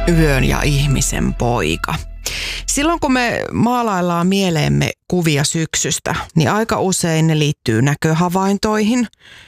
Yön ja ihmisen poika. Silloin kun me maalaillaan mieleemme kuvia syksystä, niin aika usein ne liittyy näköhavaintoihin,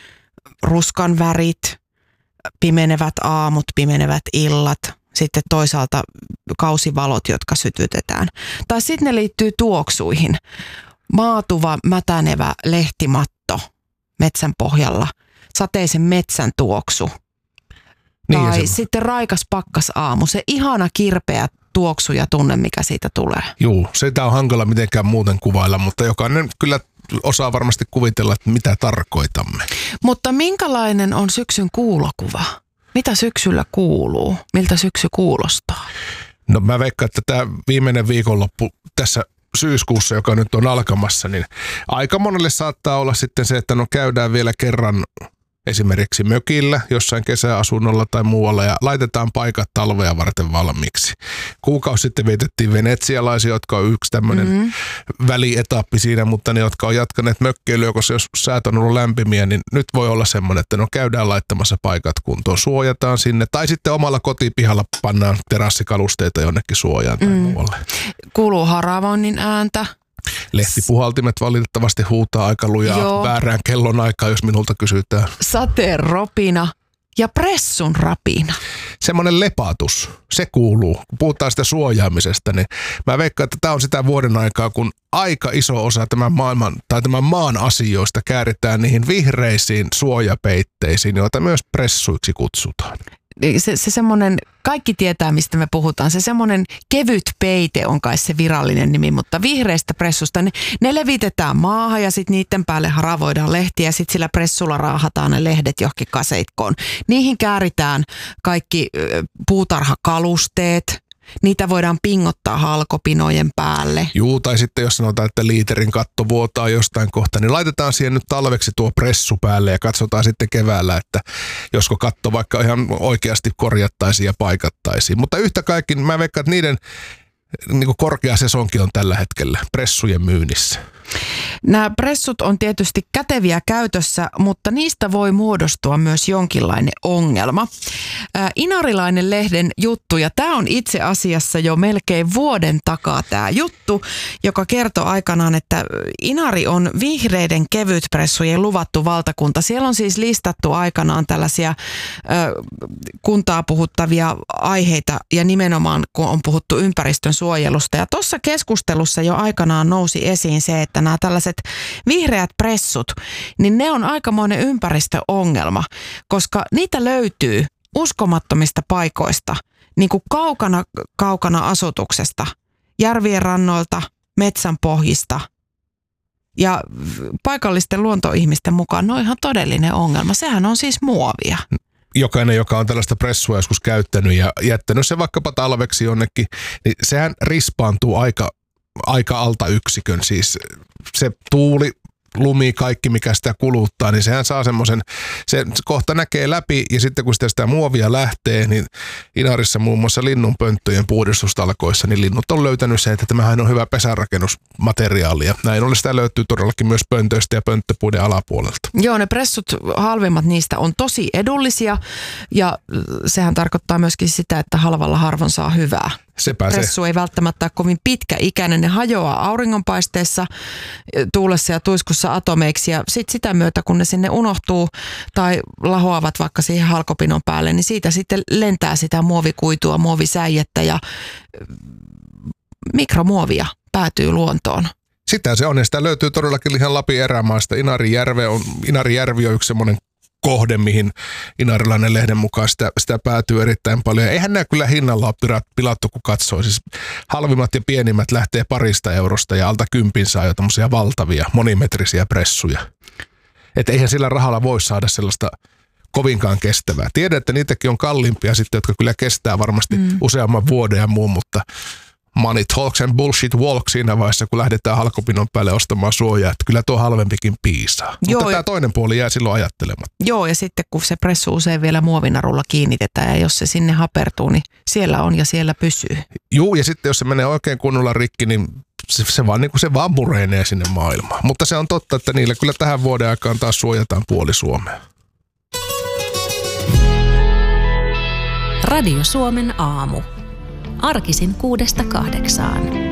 ruskan värit, pimenevät aamut, pimenevät illat, sitten toisaalta kausivalot, jotka sytytetään. Tai sitten ne liittyy tuoksuihin. Maatuva, mätänevä lehtimatto metsän pohjalla, sateisen metsän tuoksu. Niin, tai sitten raikas pakkasaamu, se ihana kirpeä tuoksu ja tunne, mikä siitä tulee. Juu, sitä on hankala mitenkään muuten kuvailla, mutta jokainen kyllä osaa varmasti kuvitella, että mitä tarkoitamme. Mutta minkälainen on syksyn kuulokuva? Mitä syksyllä kuuluu? Miltä syksy kuulostaa? No mä veikkaan, että tämä viimeinen viikonloppu tässä syyskuussa, joka nyt on alkamassa, niin aika monelle saattaa olla sitten se, että no käydään vielä kerran esimerkiksi mökillä, jossain kesäasunnolla tai muualla ja laitetaan paikat talvea varten valmiiksi. Kuukausi sitten vietettiin venetsialaisia, jotka on yksi tämmöinen välietappi siinä, mutta ne, jotka on jatkaneet mökkeilyä, koska jos säät on ollut lämpimiä, niin nyt voi olla semmoinen, että no käydään laittamassa paikat kuntoon, suojataan sinne tai sitten omalla kotipihalla pannaan terassikalusteita jonnekin suojaan tai muualle. Kuuluu haravoinnin ääntä. Lehtipuhaltimet valitettavasti huutaa aika lujaa väärään kellonaikaan, jos minulta kysytään. Sateen ropina ja pressun rapina. Semmoinen lepatus, se kuuluu. Kun puhutaan sitä suojaamisesta, niin mä veikkaan, että tämä on sitä vuoden aikaa, kun aika iso osa tämän maan asioista kääritään niihin vihreisiin suojapeitteisiin, joita myös pressuiksi kutsutaan. Se semmoinen, kaikki tietää mistä me puhutaan, se semmoinen kevyt peite on kai se virallinen nimi, mutta vihreistä pressusta ne levitetään maahan ja sitten niiden päälle haravoidaan lehtiä ja sitten sillä pressulla raahataan ne lehdet johonkin kaseitkoon. Niihin kääritään kaikki puutarhakalusteet. Niitä voidaan pingottaa halkopinojen päälle. Juu, tai sitten jos sanotaan, että liiterin katto vuotaa jostain kohta, niin laitetaan siihen nyt talveksi tuo pressu päälle ja katsotaan sitten keväällä, että josko katto vaikka ihan oikeasti korjattaisiin ja paikattaisiin. Mutta yhtä kaikki, mä veikkaan, että niiden niin kuin korkea sesonki on tällä hetkellä pressujen myynnissä. Nämä pressut on tietysti käteviä käytössä, mutta niistä voi muodostua myös jonkinlainen ongelma. Inarilainen lehden juttu, ja tämä on itse asiassa jo melkein vuoden takaa tämä juttu, joka kertoo aikanaan, että Inari on vihreiden kevytpressujen luvattu valtakunta. Siellä on siis listattu aikanaan tällaisia kuntaa puhuttavia aiheita ja nimenomaan kun on puhuttu ympäristön suojelusta. Ja tuossa keskustelussa jo aikanaan nousi esiin se, että nämä tällaiset vihreät pressut, niin ne on aikamoinen ympäristöongelma, koska niitä löytyy uskomattomista paikoista, niin kuin kaukana asutuksesta, järvien rannoilta, metsän pohjista ja paikallisten luontoihmisten mukaan ne on ihan todellinen ongelma. Sehän on siis muovia. Jokainen, joka on tällaista pressua joskus käyttänyt ja jättänyt se vaikkapa talveksi jonnekin, niin sehän rispaantuu aika alta yksikön, siis se tuuli, lumi, kaikki mikä sitä kuluttaa, niin sehän saa semmoisen, se kohta näkee läpi ja sitten kun sitä muovia lähtee, niin Inarissa muun muassa linnunpönttöjen puhdistustalkoissa, niin linnut on löytänyt se, että tämähän on hyvä pesärakennusmateriaali ja näin ollen sitä löytyy todellakin myös pöntöistä ja pönttöpuiden alapuolelta. Joo, ne pressut, halvimmat niistä on tosi edullisia ja sehän tarkoittaa myöskin sitä, että halvalla harvoin saa hyvää. Pressu ei välttämättä ole kovin pitkäikäinen, ne hajoaa auringonpaisteessa, tuulessa ja tuiskussa atomeiksi ja sitten sitä myötä, kun ne sinne unohtuu tai lahoavat vaikka siihen halkopinon päälle, niin siitä sitten lentää sitä muovikuitua, muovisäijettä ja mikromuovia päätyy luontoon. Sitä se on ja sitä löytyy todellakin ihan Lapin erämaasta. Inarijärvi on yksi semmoinen kohde, mihin inarilainen lehden mukaan sitä päätyy erittäin paljon. Eihän nämä kyllä hinnalla ole pilattu, kun katsoo. Siis halvimmat ja pienimmät lähtee 2 eurosta ja alta 10 saa jo tämmöisiä valtavia monimetrisiä pressuja. Että eihän sillä rahalla voi saada sellaista kovinkaan kestävää. Tiedän, että niitäkin on kalliimpia sitten, jotka kyllä kestää varmasti useamman vuoden ja muun, mutta money talks and bullshit walks siinä vaiheessa, kun lähdetään halkopinon päälle ostamaan suojaa, että kyllä tuo halvempikin piisaa. Joo, mutta tämä toinen puoli jää silloin ajattelematta. Joo, ja sitten kun se pressu usein vielä muovinarulla kiinnitetään, ja jos se sinne hapertuu, niin siellä on ja siellä pysyy. Joo, ja sitten jos se menee oikein kunnolla rikki, niin se vaan murenee sinne maailmaan. Mutta se on totta, että niillä kyllä tähän vuoden aikaan taas suojataan puoli Suomea. Radio Suomen aamu. arkisin 6-8.